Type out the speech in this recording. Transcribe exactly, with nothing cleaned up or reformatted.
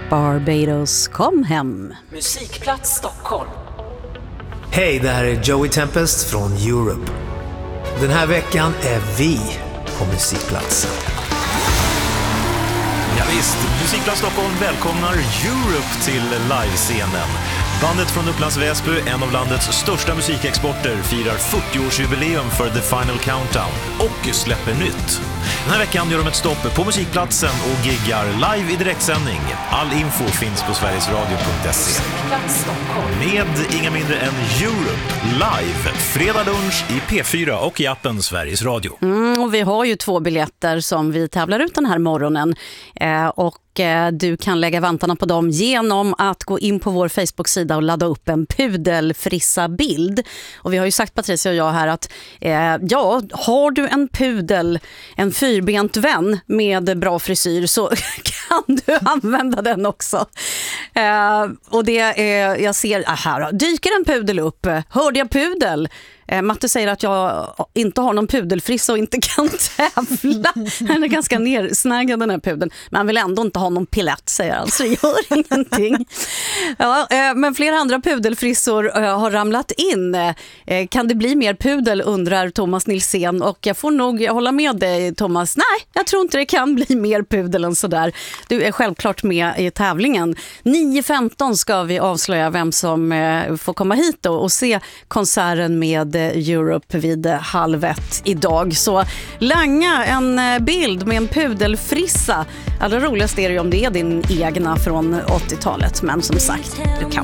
Barbados, kom hem. Musikplats Stockholm. Hej, det här är Joey Tempest från Europe. Den här veckan är vi på Musikplatsen. Ja, visst, Musikplats Stockholm välkomnar Europe till livescenen. Bandet från Upplands Väsby, en av landets största musikexporter, firar fyrtio-årsjubileum för The Final Countdown och släpper nytt. Den här veckan gör de ett stopp på Musikplatsen och giggar live i direktsändning. All info finns på sverigesradio punkt se. Med inga mindre än Europe live, fredag lunch i P fyra och i appen Sveriges Radio. Mm, och vi har ju två biljetter som vi tävlar ut den här morgonen. Eh, och du kan lägga vantarna på dem genom att gå in på vår Facebook-sida och ladda upp en pudelfrissa bild. Och vi har ju sagt, Patricia och jag här, att eh, ja, har du en pudel, en fyrbent vän med bra frisyr, så kan du använda den också. Eh, och det är, jag ser, ah, här dyker en pudel upp. Hörde jag pudel? Matte säger att jag inte har någon pudelfrissa och inte kan tävla. Den är ganska nersnaggad, den här pudeln. Men han vill ändå inte ha någon pilett, säger han. Så det gör ingenting. Ja, men flera andra pudelfrissor har ramlat in. Kan det bli mer pudel, undrar Thomas Nilsén. Och jag får nog hålla med dig, Thomas. Nej, jag tror inte det kan bli mer pudel än sådär. Du är självklart med i tävlingen. nio femton ska vi avslöja vem som får komma hit och, och se konserten med Europe vid halv ett idag. Så langa en bild med en pudelfrissa. Allra roligast är det om det är din egna från åttiotalet. Men som sagt, du kan